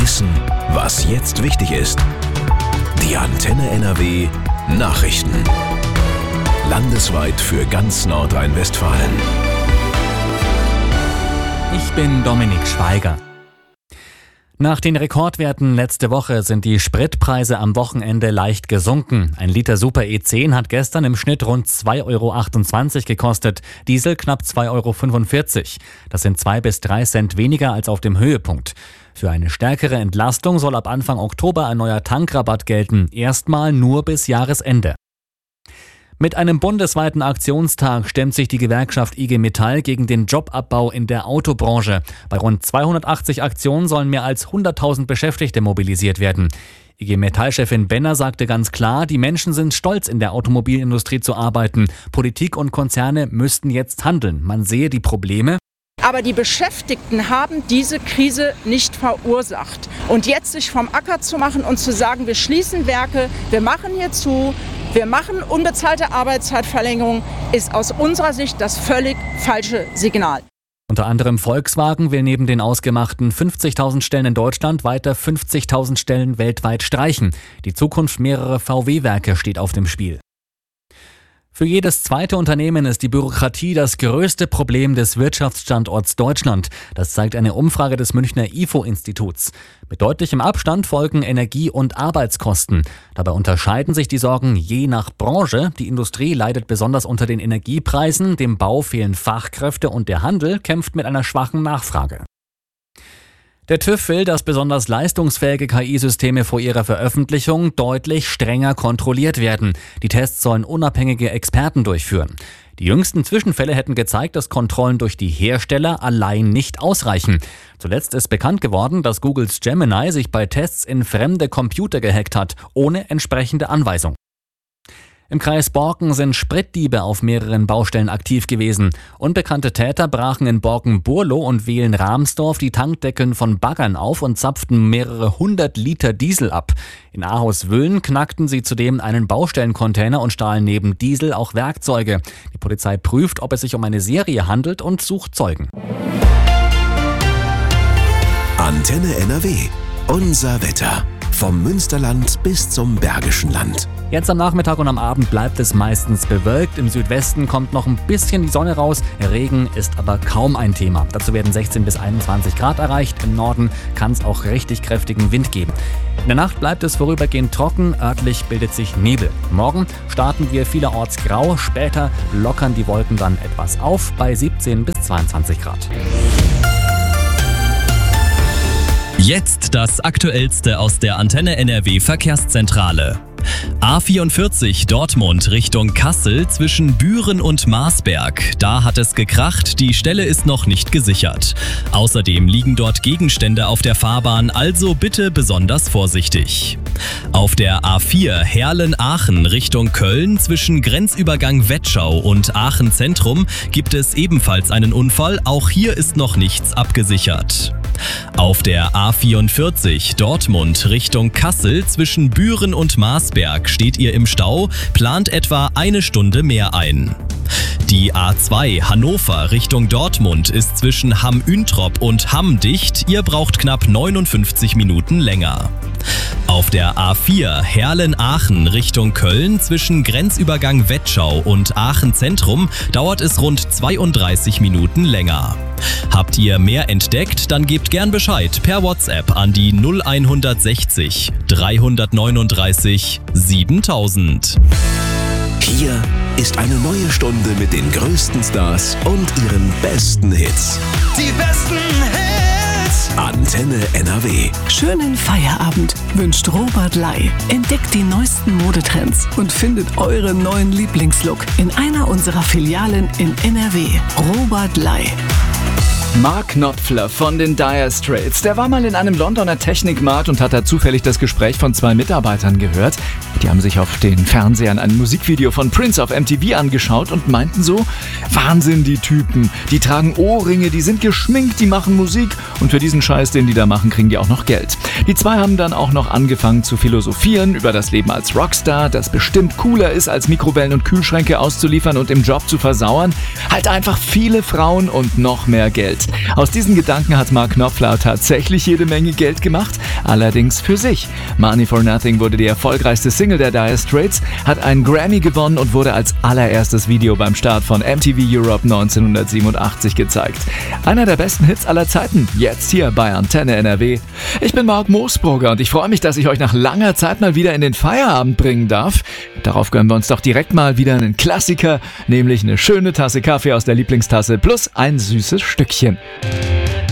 Wissen, was jetzt wichtig ist. Die Antenne NRW Nachrichten. Landesweit für ganz Nordrhein-Westfalen. Ich bin Dominik Schweiger. Nach den Rekordwerten letzte Woche sind die Spritpreise am Wochenende leicht gesunken. Ein Liter Super E10 hat gestern im Schnitt rund 2,28 € gekostet, Diesel knapp 2,45 €. Das sind 2 bis 3 Cent weniger als auf dem Höhepunkt. Für eine stärkere Entlastung soll ab Anfang Oktober ein neuer Tankrabatt gelten, erstmal nur bis Jahresende. Mit einem bundesweiten Aktionstag stemmt sich die Gewerkschaft IG Metall gegen den Jobabbau in der Autobranche. Bei rund 280 Aktionen sollen mehr als 100.000 Beschäftigte mobilisiert werden. IG Metall-Chefin Benner sagte ganz klar, die Menschen sind stolz, in der Automobilindustrie zu arbeiten. Politik und Konzerne müssten jetzt handeln. Man sehe die Probleme. Aber die Beschäftigten haben diese Krise nicht verursacht. Und jetzt sich vom Acker zu machen und zu sagen, wir schließen Werke, wir machen hier zu, wir machen unbezahlte Arbeitszeitverlängerung, ist aus unserer Sicht das völlig falsche Signal. Unter anderem Volkswagen will neben den ausgemachten 50.000 Stellen in Deutschland weiter 50.000 Stellen weltweit streichen. Die Zukunft mehrerer VW-Werke steht auf dem Spiel. Für jedes zweite Unternehmen ist die Bürokratie das größte Problem des Wirtschaftsstandorts Deutschland. Das zeigt eine Umfrage des Münchner IFO-Instituts. Mit deutlichem Abstand folgen Energie- und Arbeitskosten. Dabei unterscheiden sich die Sorgen je nach Branche. Die Industrie leidet besonders unter den Energiepreisen, dem Bau fehlen Fachkräfte und der Handel kämpft mit einer schwachen Nachfrage. Der TÜV will, dass besonders leistungsfähige KI-Systeme vor ihrer Veröffentlichung deutlich strenger kontrolliert werden. Die Tests sollen unabhängige Experten durchführen. Die jüngsten Zwischenfälle hätten gezeigt, dass Kontrollen durch die Hersteller allein nicht ausreichen. Zuletzt ist bekannt geworden, dass Googles Gemini sich bei Tests in fremde Computer gehackt hat, ohne entsprechende Anweisung. Im Kreis Borken sind Spritdiebe auf mehreren Baustellen aktiv gewesen. Unbekannte Täter brachen in Borken-Burlo und Wehlen-Rahmsdorf die Tankdecken von Baggern auf und zapften mehrere 100 Liter Diesel ab. In Ahaus-Wüllen knackten sie zudem einen Baustellencontainer und stahlen neben Diesel auch Werkzeuge. Die Polizei prüft, ob es sich um eine Serie handelt und sucht Zeugen. Antenne NRW. Unser Wetter. Vom Münsterland bis zum Bergischen Land. Jetzt am Nachmittag und am Abend bleibt es meistens bewölkt. Im Südwesten kommt noch ein bisschen die Sonne raus. Regen ist aber kaum ein Thema. Dazu werden 16 bis 21 Grad erreicht. Im Norden kann es auch richtig kräftigen Wind geben. In der Nacht bleibt es vorübergehend trocken. Örtlich bildet sich Nebel. Morgen starten wir vielerorts grau. Später lockern die Wolken dann etwas auf bei 17 bis 22 Grad. Jetzt das Aktuellste aus der Antenne NRW Verkehrszentrale. A44 Dortmund Richtung Kassel zwischen Büren und Marsberg. Da hat es gekracht, die Stelle ist noch nicht gesichert. Außerdem liegen dort Gegenstände auf der Fahrbahn, also bitte besonders vorsichtig. Auf der A4 Herlen-Aachen Richtung Köln zwischen Grenzübergang Wetschau und Aachen Zentrum gibt es ebenfalls einen Unfall, auch hier ist noch nichts abgesichert. Auf der A44 Dortmund Richtung Kassel zwischen Büren und Marsberg steht ihr im Stau, plant etwa eine Stunde mehr ein. Die A2 Hannover Richtung Dortmund ist zwischen Hamm-Üntrop und Hamm dicht, ihr braucht knapp 59 Minuten länger. Auf der A4 Herlen-Aachen Richtung Köln zwischen Grenzübergang Wetschau und Aachen Zentrum dauert es rund 32 Minuten länger. Habt ihr mehr entdeckt, dann gebt gern Bescheid per WhatsApp an die 0160 339 7000. Hier ist eine neue Stunde mit den größten Stars und ihren besten Hits. Die besten Hits! Antenne NRW. Schönen Feierabend wünscht Robert Ley. Entdeckt die neuesten Modetrends und findet euren neuen Lieblingslook in einer unserer Filialen in NRW. Robert Ley. Mark Knopfler von den Dire Straits, der war mal in einem Londoner Technikmarkt und hat da zufällig das Gespräch von 2 Mitarbeitern gehört. Die haben sich auf den Fernsehern ein Musikvideo von Prince auf MTV angeschaut und meinten so, Wahnsinn, die Typen, die tragen Ohrringe, die sind geschminkt, die machen Musik und für diesen Scheiß, den die da machen, kriegen die auch noch Geld. Die 2 haben dann auch noch angefangen zu philosophieren über das Leben als Rockstar, das bestimmt cooler ist, als Mikrowellen und Kühlschränke auszuliefern und im Job zu versauern. Halt einfach viele Frauen und noch mehr Geld. Welt. Aus diesen Gedanken hat Mark Knopfler tatsächlich jede Menge Geld gemacht, allerdings für sich. Money for Nothing wurde die erfolgreichste Single der Dire Straits, hat einen Grammy gewonnen und wurde als allererstes Video beim Start von MTV Europe 1987 gezeigt. Einer der besten Hits aller Zeiten, jetzt hier bei Antenne NRW. Ich bin Marc Moosbrugger und ich freue mich, dass ich euch nach langer Zeit mal wieder in den Feierabend bringen darf. Darauf gönnen wir uns doch direkt mal wieder einen Klassiker, nämlich eine schöne Tasse Kaffee aus der Lieblingstasse plus ein süßes Stückchen.